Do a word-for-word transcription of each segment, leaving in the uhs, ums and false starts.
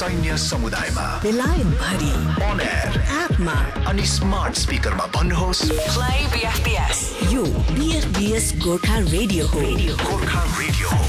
सैन्य समुदायमा, बेलायत भरि, on air, एपमा अनि स्मार्ट स्पिकरमा भन्नुहोस् play B F B S। यो B F B S Gorkha radio हो। गोर्खा रेडियो हो।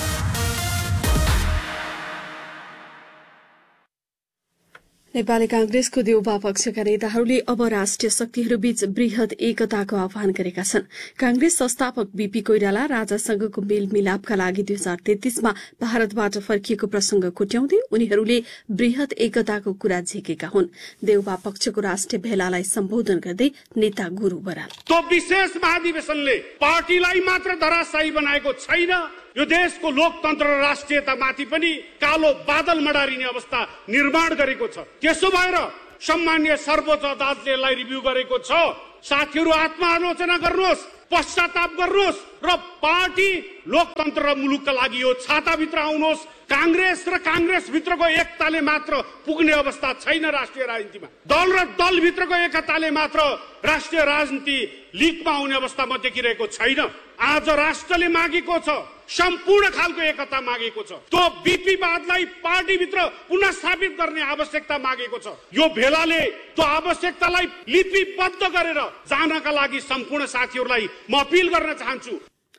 नेपाली कांग्रेसको देउबा पक्षका नेताहरूले अब राष्ट्रिय शक्तिहरूबीच वृहत एकताको आह्वान गरेका छन्। कांग्रेस संस्थापक बीपी कोइराला राजासँगको मेलमिलापका लागि दुई हजार तेत्तीसमा भारतबाट फर्किएको प्रसंग कोट्याउँदै उनीहरूले वृहत एकताको कुरा झेकेका हुन्। देउबा पक्षको राष्ट्रिय भेलालाई सम्बोधन गर्दै नेता गुरु बराल, तो विशेष महाधिवेशनले पार्टीलाई मात्र धराशायी बनाएको छैन, यो देशको लोकतन्त्र र राष्ट्रियतामाथि पनि कालो बादल मडारिने अवस्था निर्माण गरेको छ। त्यसो भएर सम्माननीय सर्वोच्च अदालतले यसलाई रिभ्यू गरेको छ। साथीहरू आत्मआलोचना गर्नुहोस्, पश्चाताप गर्नुहोस् र पार्टी लोकतन्त्र र मुलुकका लागि यो छाताभित्र आउनुहोस्। कांग्रेस र कांग्रेस भित्रको एकताले मात्र पुग्ने अवस्था छैन राष्ट्रिय राजनीतिमा। दल र दल भित्रको एकताले मात्र राष्ट्रिय राजनीति लिगमा आउने अवस्था म देखिरहेको छैन। आज राष्ट्रले मागेको छ, सम्पूर्ण खालको एकता मागेको छ, त्यो बीपीवादलाई पार्टीभित्र पुनः स्थापित गर्ने आवश्यकता मागेको छ। यो भेलाले त्यो आवश्यकतालाई लिपिबद्ध गरेर जानका लागि सम्पूर्ण साथीहरूलाई म अपील गर्न चाहन्छु।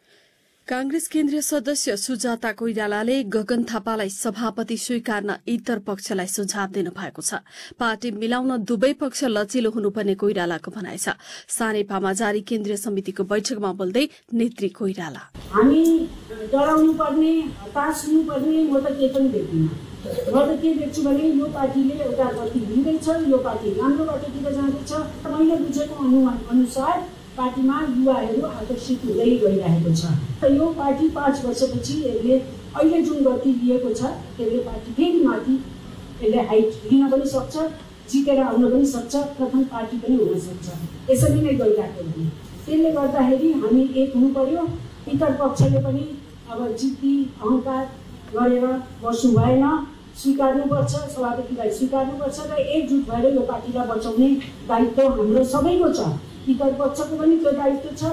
कांग्रेस केन्द्रीय सदस्य सुजाता कोइरालाले गगन थापालाई सभापति स्वीकार्न इतर पक्षलाई सुझाव दिनु भएको छ। पार्टी मिलाउन दुवै पक्ष लचिलो हुनुपर्ने कोइरालाको भनाइ छ। सानेपामा जारी केन्द्रीय समितिको बैठकमा बोल्दै नेत्री कोइराला, हामी डराउनु पर्ने, हताश हुनुपर्ने म त के पनि देख्दिनँ। म त के देख्छु भने यो पार्टीले एउटा गति लिँदैछ, यो पार्टी राम्रो बाटोतिर जाँदैछ। मैले बुझेको अनुमान अनुसार पार्टीमा युवाहरू आकर्षित हुँदै गइरहेको छ। यो पार्टी पाँच वर्षपछि यसले अहिले जुन गति लिएको छ त्यसले पार्टी फेरि माथि यसले हाइट लिन पनि सक्छ, जितेर आउन पनि सक्छ, प्रथम पार्टी पनि हुन सक्छ। यसरी नै गइरहेको हो। त्यसले गर्दाखेरि हामी एक हुनु पर्यो। इतर पक्षले पनि अब जिद्दी अहङ्कार गरेर बस्नु भएन, स्वीकार्नुपर्छ, सभापतिलाई स्वीकार्नुपर्छ र एकजुट भएर यो पार्टीलाई बचाउने दायित्व हाम्रो सबैको छ। इतर पक्षको पनि त्यो दायित्व छ।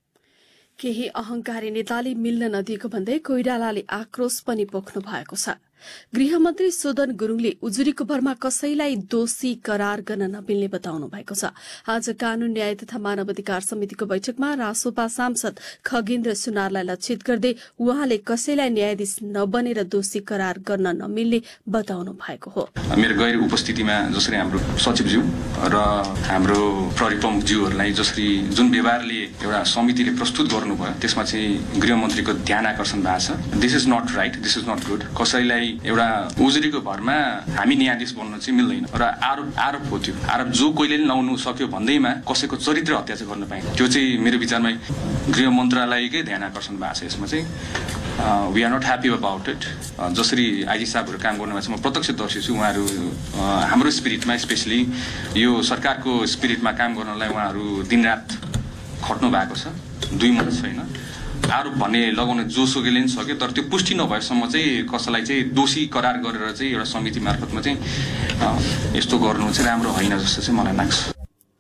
केही अहंकारी नेताले मिल्न नदिएको भन्दै कोइरालाले आक्रोश पनि पोख्नु भएको छ। गृहमन्त्री सोदन गुरूङले उजुरीको भरमा कसैलाई दोषी करार गर्न नमिल्ने बताउनु भएको छ। आज कानून न्याय तथा मानव अधिकार समितिको बैठकमा रासोपा सांसद खगेन्द्र सुनारलाई लक्षित गर्दै उहाँले कसैलाई न्यायाधीश नबनेर दोषी करार गर्न नमिल्ने बताउनु भएको हो। मेरो गैर उपस्थितिमा जसरी हाम्रो सचिवज्यू र हाम्रो प्रहरी प्रमुखज्यूहरूलाई जसरी जुन व्यवहारले एउटा समितिले प्रस्तुत गर्नुभयो त्यसमा चाहिँ गृहमन्त्रीको ध्यान आकर्षण भएको छ। This is not right, this is not good. कसैलाई एउटा उजुरीको भरमा हामी न्यायाधीश बन्न चाहिँ मिल्दैन र आरोप आरोप हो। त्यो आरोप जो कोहीले पनि लाउनु सक्यो भन्दैमा कसैको चरित्र हत्या चाहिँ गर्न पाइन्छ। त्यो चाहिँ मेरो विचारमा गृह मन्त्रालयकै ध्यान आकर्षण भएको छ। यसमा चाहिँ we are not happy about it. जसरी आइजी साहबहरू काम गर्नुभएको छ म प्रत्यक्षदर्शी छु। उहाँहरू हाम्रो स्पिरिटमा स्पेसली यो सरकारको स्पिरिटमा काम गर्नलाई उहाँहरू दिनरात खट्नु भएको छ। दुई मन छैन। आरोप भन्ने लगाउने जोसुकैले पनि सक्यो, तर त्यो पुष्टि नभएसम्म चाहिँ कसैलाई चाहिँ दोषी करार गरेर चाहिँ एउटा समिति मार्फतमा चाहिँ यस्तो गर्नु चाहिँ राम्रो होइन जस्तो चाहिँ मलाई लाग्छ।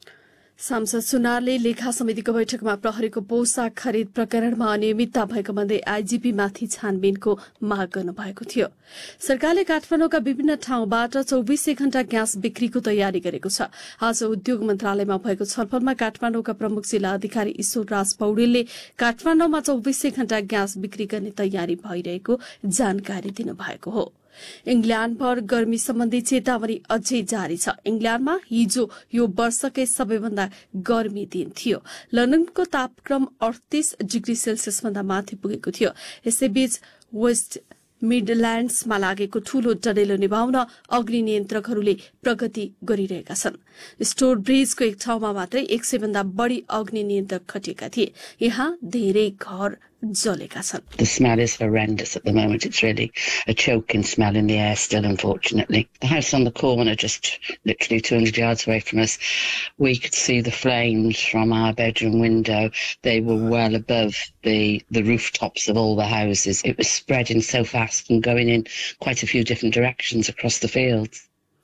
सांसद सुनारले लेखा समितिको बैठकमा प्रहरीको पोसाक खरिद प्रकरणमा अनियमितता भएको भन्दै आईजीपीमाथि छानबिनको माग गर्नुभएको थियो। सरकारले काठमाडौँका विभिन्न ठाउँबाट चौबिसै घण्टा ग्यास बिक्रीको तयारी गरेको छ। आज उद्योग मन्त्रालयमा भएको छलफलमा काठमाडौँका प्रमुख जिल्ला अधिकारी ईश्वर राज पौडेलले काठमाडौँमा चौबिसै घण्टा ग्यास बिक्री गर्ने तयारी भइरहेको जानकारी दिनुभएको हो। इंग्ल्याण्डभर गर्मी सम्बन्धी चेतावनी अझै जारी छ। इंग्ल्याण्डमा हिजो यो वर्षकै सबैभन्दा गर्मी दिन थियो। लन्डनको तापक्रम अडतीस डिग्री सेल्सियस भन्दा माथि पुगेको थियो। यसैबीच वेस्ट मिडल्याण्ड्समा लागेको ठूलो डढेलो निभाउन अग्नि नियन्त्रकहरूले प्रगति गरिरहेका छन्। स्टोर ब्रिजको एक ठाउँमा मात्रै एक सय भन्दा बढ़ी अग्नि नियन्त्रक खटिएका थिए। यहाँ धेरै घर जलेका छन्। The smell is horrendous at the moment. It's really a choking smell in the air still, unfortunately. The house on the corner, just literally two hundred yards away from us, we could see the flames from our bedroom window. They were well above the, the rooftops of all the houses. It was spreading so fast and going in quite a few different directions across the fields.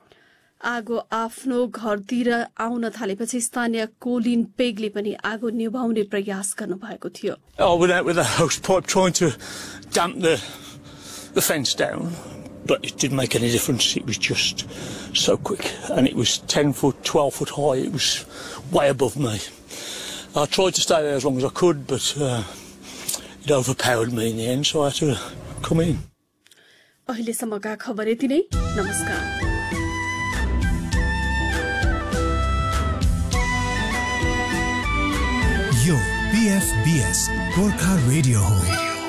आगो आफ्नो घरतिर आउन थालेपछि स्थानीय Colin पेगले पनि आगो निभाउने प्रयास गर्नु भएको थियो। I went out with a hose pipe trying to damp the the fence down, but it didn't make any difference. It was just so quick, and it was ten foot, twelve foot high. It was way above me. I tried to stay there as long as I could, but uh, it overpowered me in the end, so I had to come in. अहिलेसम्मका खबर यति नै। नमस्कार। यो B F B S Gorkha radio हो।